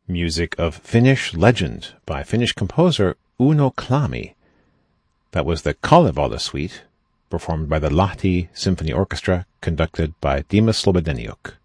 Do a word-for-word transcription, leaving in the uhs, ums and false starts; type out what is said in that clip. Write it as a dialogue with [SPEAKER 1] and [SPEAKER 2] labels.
[SPEAKER 1] Music of Finnish Legend by Finnish composer Uno Klami. That was the Kalevala Suite, performed by the Lahti Symphony Orchestra, conducted by Dima Slobodeniuk.